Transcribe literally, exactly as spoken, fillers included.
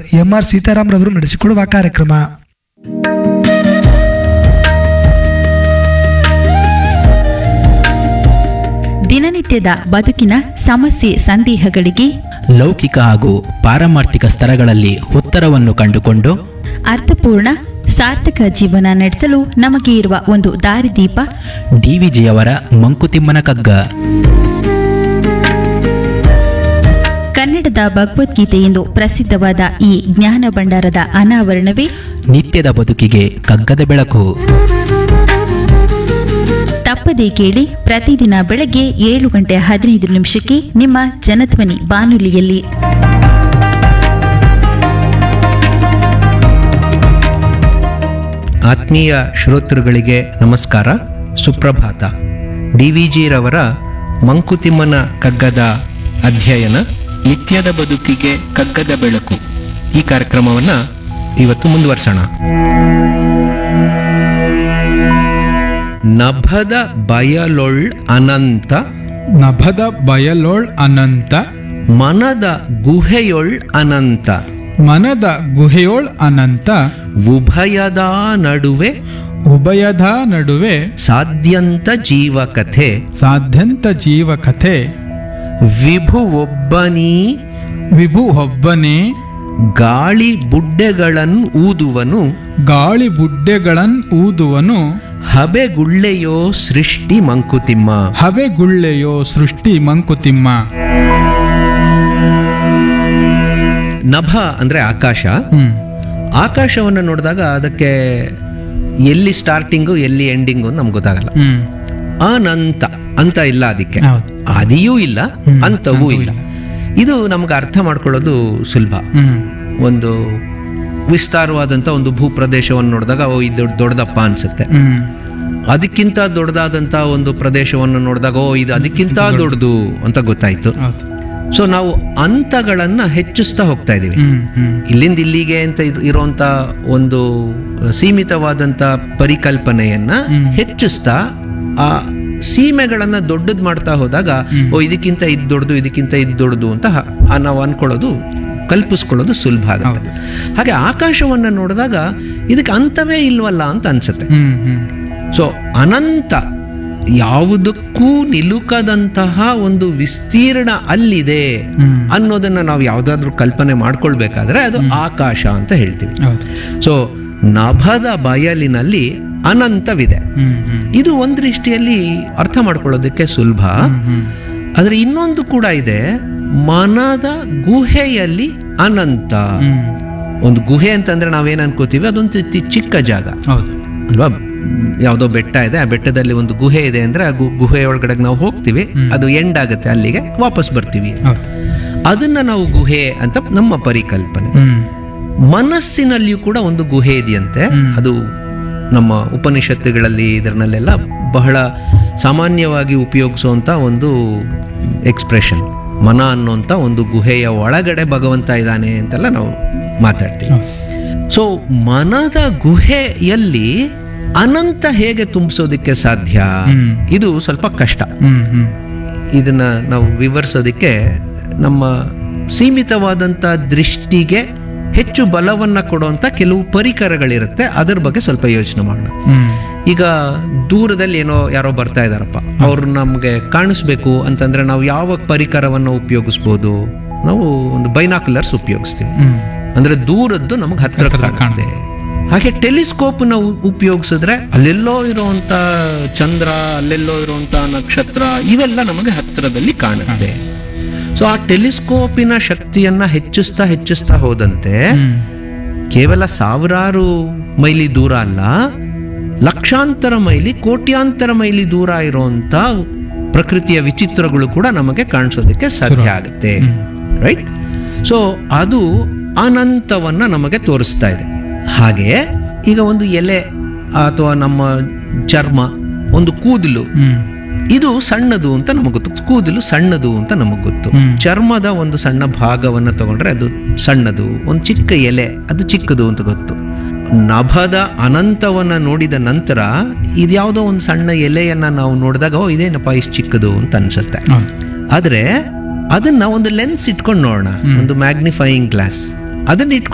M R Sitaram ರವರು ನಡೆಸಿಕೊಡುವ ಕಾರ್ಯಕ್ರಮ. ದಿನನಿತ್ಯದ ಬದುಕಿನ ಸಮಸ್ಯೆ ಸಂದೇಹಗಳಿಗೆ ಲೌಕಿಕ ಹಾಗೂ ಪಾರಮಾರ್ಥಿಕ ಸ್ತರಗಳಲ್ಲಿ ಉತ್ತರವನ್ನು ಕಂಡುಕೊಂಡು ಅರ್ಥಪೂರ್ಣ ಸಾರ್ಥಕ ಜೀವನ ನಡೆಸಲು ನಮಗೆ ಇರುವ ಒಂದು ದಾರಿದೀಪ ಡಿವಿಜಿಯವರ ಮಂಕುತಿಮ್ಮನ ಕಗ್ಗ. ಕನ್ನಡದ ಭಗವದ್ಗೀತೆ ಎಂದು ಪ್ರಸಿದ್ಧವಾದ ಈ ಜ್ಞಾನ ಭಂಡಾರದ ಅನಾವರಣವೇ ನಿತ್ಯದ ಬದುಕಿಗೆ ಕಗ್ಗದ ಬೆಳಕು. ತಪ್ಪದೇ ಕೇಳಿ ಪ್ರತಿದಿನ ಬೆಳಗ್ಗೆ ಏಳು ಗಂಟೆ ಹದಿನೈದು ನಿಮಿಷಕ್ಕೆ ನಿಮ್ಮ ಜನಧ್ವನಿ ಬಾನುಲಿಯಲ್ಲಿ. ಆತ್ಮೀಯ ಶ್ರೋತೃಗಳಿಗೆ ನಮಸ್ಕಾರ, ಸುಪ್ರಭಾತ. ಡಿ ವಿ ಜಿರವರ ಮಂಕುತಿಮ್ಮನ ಕಗ್ಗದ ಅಧ್ಯಯನ ನಿತ್ಯದ ಬದುಕಿಗೆ ಕಗ್ಗದ ಬೆಳಕು ಈ ಕಾರ್ಯಕ್ರಮವನ್ನು ಇವತ್ತು ಮುಂದುವರ್ಸೋಣ. ನಭದ ಬಯಲೊಳ್ ಅನಂತ ನಭದ ಬಯಲೊಳ್ ಅನಂತ ಮನದ ಗುಹೆಯೊಳ್ ಅನಂತ ಮನದ ಗುಹೆಯೊಳ್ ಅನಂತ ಉಭಯದ ನಡುವೆ ಉಭಯದ ನಡುವೆ ಸಾಧ್ಯಂತ ಜೀವಕಥೆ ಸಾಧ್ಯಂತ ಜೀವಕಥೆ ವಿಭು ಒಬ್ಬನೀ ವಿಭು ಒಬ್ಬನೇ ಗಾಳಿ ಬುಡ್ಡೆಗಳನ್ ಊದುವನು ಗಾಳಿ ಬುಡ್ಡೆಗಳನ್ ಊದುವನು ಹಬೆಗುಳ್ಳೆಯೋ ಸೃಷ್ಟಿ ಮಂಕುತಿಮ್ಮ. ಹಬೆಗುಳ್ಳೆಯೋ ಸೃಷ್ಟಿ ಮಂಕುತಿಮ್ಮ. ನಭ ಅಂದ್ರೆ ಆಕಾಶ. ಹ್ಮ್ ಆಕಾಶವನ್ನು ನೋಡಿದಾಗ ಅದಕ್ಕೆ ಎಲ್ಲಿ ಸ್ಟಾರ್ಟಿಂಗು ಎಲ್ಲಿ ಎಂಡಿಂಗು ನಮ್ಗೆ ಗೊತ್ತಾಗಲ್ಲ. ಹ್ಮ್ ಅನಂತ ಅಂತ ಇಲ್ಲ, ಅದಕ್ಕೆ ಹೌದು. ಆದಿಯೂ ಇಲ್ಲ, ಅಂತವೂ ಇಲ್ಲ. ಇದು ನಮ್ಗೆ ಅರ್ಥ ಮಾಡ್ಕೊಳ್ಳೋದು ಸುಲಭ. ಹ್ಮ್ ಒಂದು ವಿಸ್ತಾರವಾದಂಥ ಒಂದು ಭೂಪ್ರದೇಶವನ್ನು ನೋಡಿದಾಗ ಓ ಇದು ದೊಡ್ಡದಪ್ಪ ಅನ್ಸುತ್ತೆ. ಹ್ಮ್ ಅದಕ್ಕಿಂತ ದೊಡ್ಡದಾದಂಥ ಒಂದು ಪ್ರದೇಶವನ್ನು ನೋಡಿದಾಗ ಓ ಇದು ಅದಕ್ಕಿಂತ ದೊಡ್ಡದು ಅಂತ ಗೊತ್ತಾಯ್ತು. ಹೌದು. ಸೊ ನಾವು ಅಂತಗಳನ್ನ ಹೆಚ್ಚಿಸ್ತಾ ಹೋಗ್ತಾ ಇದೀವಿ. ಹ್ಮ್ ಹ್ಮ್ ಇಲ್ಲಿಂದ ಇಲ್ಲಿಗೆ ಅಂತ ಇದು ಇರುವಂತ ಒಂದು ಸೀಮಿತವಾದಂತ ಪರಿಕಲ್ಪನೆಯನ್ನ ಹೆಚ್ಚಿಸ್ತಾ ಆ ಸೀಮೆಗಳನ್ನ ದೊಡ್ಡದ್ ಮಾಡ್ತಾ ಹೋದಾಗ ಓ ಇದಕ್ಕಿಂತ ಇದು ದೊಡ್ಡದು ಇದಕ್ಕಿಂತ ಇದು ದೊಡ್ಡದು ಅಂತ ಹ- ಆ ನಾವು ಅನ್ಕೊಳ್ಳೋದು ಕಲ್ಪಿಸ್ಕೊಳ್ಳೋದು ಸುಲಭ ಆಗುತ್ತೆ. ಹಾಗೆ ಆಕಾಶವನ್ನ ನೋಡಿದಾಗ ಇದಕ್ಕೆ ಅಂತವೇ ಇಲ್ವಲ್ಲ ಅಂತ ಅನ್ಸುತ್ತೆ. ಹ್ಮ್ ಹ್ಮ್ ಸೊ ಅನಂತ, ಯಾವುದಕ್ಕೂ ನಿಲುಕದಂತಹ ಒಂದು ವಿಸ್ತೀರ್ಣ ಅಲ್ಲಿದೆ ಅನ್ನೋದನ್ನ ನಾವು ಯಾವ್ದಾದ್ರು ಕಲ್ಪನೆ ಮಾಡ್ಕೊಳ್ಬೇಕಾದ್ರೆ ಅದು ಆಕಾಶ ಅಂತ ಹೇಳ್ತೀವಿ. ಹೌದು. ಸೊ ನಭದ ಬಯಲಿನಲ್ಲಿ ಅನಂತವಿದೆ. ಹ್ಮ್ ಹ್ಮ್ ಇದು ಒಂದ್ ದೃಷ್ಟಿಯಲ್ಲಿ ಅರ್ಥ ಮಾಡ್ಕೊಳ್ಳೋದಕ್ಕೆ ಸುಲಭ. ಆದ್ರೆ ಇನ್ನೊಂದು ಕೂಡ ಇದೆ, ಮನದ ಗುಹೆಯಲ್ಲಿ ಅನಂತ. ಒಂದು ಗುಹೆ ಅಂತಂದ್ರೆ ನಾವೇನ್ ಅನ್ಕೋತೀವಿ, ಅದೊಂದು ತಿ- ಚಿಕ್ಕ ಜಾಗ ಹೌದು. ಅಲ್ವಾ? ಯಾವುದೋ ಬೆಟ್ಟ ಇದೆ, ಆ ಬೆಟ್ಟದಲ್ಲಿ ಒಂದು ಗುಹೆ ಇದೆ ಅಂದ್ರೆ ಆ ಗು- ಗುಹೆ ಒಳಗಡೆ ನಾವು ಹೋಗ್ತೀವಿ, ಅದು ಎಂಡ್ ಆಗುತ್ತೆ, ಅಲ್ಲಿಗೆ ವಾಪಸ್ ಬರ್ತೀವಿ. ಹೌದು. ಅದನ್ನ ನಾವು ಗುಹೆ ಅಂತ ನಮ್ಮ ಪರಿಕಲ್ಪನೆ. ಹ್ಮ್ ಮನಸ್ಸಿನಲ್ಲಿಯೂ ಕೂಡ ಒಂದು ಗುಹೆ ಇದೆಯಂತೆ. ಅದು ನಮ್ಮ ಉಪನಿಷತ್ತುಗಳಲ್ಲಿ ಇದರಲ್ಲೆಲ್ಲ ಬಹಳ ಸಾಮಾನ್ಯವಾಗಿ ಉಪಯೋಗಿಸುವಂತ ಒಂದು ಎಕ್ಸ್ಪ್ರೆಷನ್. ಮನ ಅನ್ನೋಂಥ ಒಂದು ಗುಹೆಯ ಒಳಗಡೆ ಭಗವಂತ ಇದ್ದಾನೆ ಅಂತೆಲ್ಲ ನಾವು ಮಾತಾಡ್ತೀವಿ. ಸೊ ಮನದ ಗುಹೆಯಲ್ಲಿ ಅನಂತ ಹೇಗೆ ತುಂಬಿಸೋದಿಕ್ಕೆ ಸಾಧ್ಯ? ಇದು ಸ್ವಲ್ಪ ಕಷ್ಟ. ಹ್ಮ್ ಹ್ಮ್ ಇದನ್ನ ನಾವು ವಿವರಿಸೋದಿಕ್ಕೆ ನಮ್ಮ ಸೀಮಿತವಾದಂಥ ದೃಷ್ಟಿಗೆ ಹೆಚ್ಚು ಬಲವನ್ನ ಕೊಡುವಂತ ಕೆಲವು ಪರಿಕರಗಳಿರುತ್ತೆ, ಅದರ ಬಗ್ಗೆ ಸ್ವಲ್ಪ ಯೋಚನೆ ಮಾಡೋಣ. ಹ್ಮ್ ಈಗ ದೂರದಲ್ಲಿ ಏನೋ ಯಾರೋ ಬರ್ತಾ ಇದಾರಪ್ಪ, ಅವ್ರು ನಮ್ಗೆ ಕಾಣಿಸ್ಬೇಕು ಅಂತಂದ್ರೆ ನಾವು ಯಾವ ಪರಿಕರವನ್ನು ಉಪಯೋಗಿಸ್ಬೋದು? ನಾವು ಒಂದು ಬೈನಾಕ್ಯುಲರ್ಸ್ ಉಪಯೋಗಿಸ್ತೀವಿ, ಹ್ಮ್ ಅಂದ್ರೆ ದೂರದ್ದು ನಮಗೆ ಹತ್ರ ಕಾಣುತ್ತೆ. ಹಾಗೆ ಟೆಲಿಸ್ಕೋಪ್ ನಾವು ಉಪಯೋಗಿಸಿದ್ರೆ ಅಲ್ಲೆಲ್ಲೋ ಇರುವಂತ ಚಂದ್ರ, ಅಲ್ಲೆಲ್ಲೋ ಇರುವಂತ ನಕ್ಷತ್ರ, ಇವೆಲ್ಲ ನಮಗೆ ಹತ್ತಿರದಲ್ಲಿ ಕಾಣುತ್ತೆ. ಸೊ ಆ ಟೆಲಿಸ್ಕೋಪಿನ ಶಕ್ತಿಯನ್ನ ಹೆಚ್ಚಿಸ್ತಾ ಹೆಚ್ಚಿಸ್ತಾ ಹೋದಂತೆ ಕೇವಲ ಸಾವಿರಾರು ಮೈಲಿ ದೂರ ಅಲ್ಲ, ಲಕ್ಷಾಂತರ ಮೈಲಿ, ಕೋಟ್ಯಾಂತರ ಮೈಲಿ ದೂರ ಇರುವಂತ ಪ್ರಕೃತಿಯ ವಿಚಿತ್ರಗಳು ಕೂಡ ನಮಗೆ ಕಾಣಿಸೋದಕ್ಕೆ ಸಾಧ್ಯ ಆಗುತ್ತೆ. ರೈಟ್? ಸೊ ಅದು ಅನಂತವನ್ನ ನಮಗೆ ತೋರಿಸ್ತಾ ಇದೆ. ಹಾಗೆ ಈಗ ಒಂದು ಎಲೆ ಅಥವಾ ನಮ್ಮ ಚರ್ಮ, ಒಂದು ಕೂದಲು, ಇದು ಸಣ್ಣದು ಅಂತ ನಮಗೆ ಗೊತ್ತು. ಕೂದಲು ಸಣ್ಣದು ಅಂತ ನಮಗೆ ಗೊತ್ತು. ಚರ್ಮದ ಒಂದು ಸಣ್ಣ ಭಾಗವನ್ನು ತಗೊಂಡ್ರೆ ಅದು ಸಣ್ಣದು, ಒಂದು ಚಿಕ್ಕ ಎಲೆ ಅದು ಚಿಕ್ಕದು ಅಂತ ಗೊತ್ತು. ನಭದ ಅನಂತವನ್ನ ನೋಡಿದ ನಂತರ ಇದ್ಯಾವುದೋ ಒಂದು ಸಣ್ಣ ಎಲೆಯನ್ನ ನಾವು ನೋಡಿದಾಗ ಓ ಇದೇನಪ್ಪ ಇಷ್ಟು ಚಿಕ್ಕದು ಅಂತ ಅನ್ಸುತ್ತೆ. ಆದ್ರೆ ಅದನ್ನ ಒಂದು ಲೆನ್ಸ್ ಇಟ್ಕೊಂಡು ನೋಡೋಣ, ಒಂದು ಮ್ಯಾಗ್ನಿಫೈಯಿಂಗ್ ಗ್ಲಾಸ್, ಅದನ್ನ ಇಟ್ಕೊಂಡು